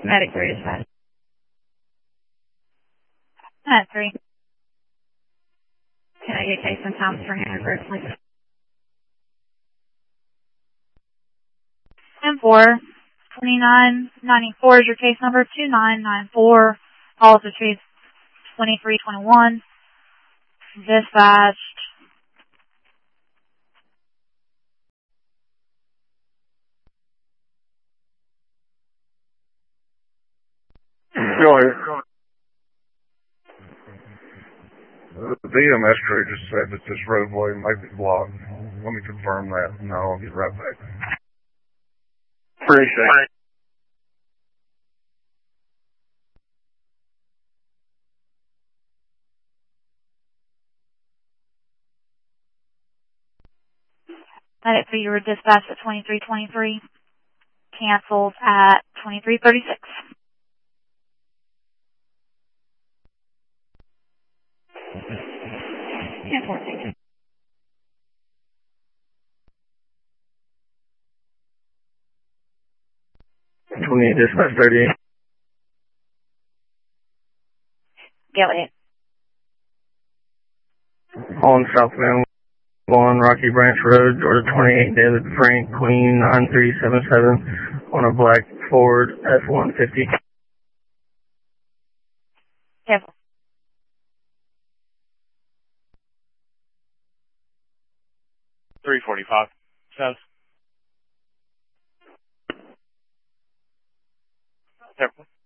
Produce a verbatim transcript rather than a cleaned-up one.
Medic three dispatch. Medic three. Can I get case and times for Hannaford, please? ten four, twenty-nine ninety-four is your case number. two nine nine four. Calls retrieved twenty-three twenty-one. Dispatched. Go ahead. The B M S crew just said that this roadway may be blocked. Let me confirm that. No, I'll get right back. Appreciate it. Medic three, you were dispatched at twenty-three twenty-three. Canceled at twenty-three thirty-six. ten fourteen. twenty-eight dispatch thirty-eight. Go ahead. On southbound one Rocky Branch Road, Georgia twenty-eight, David Frank, Queen nine three seven seven on a black Ford F one fifty. Careful. three forty-five. South. Careful.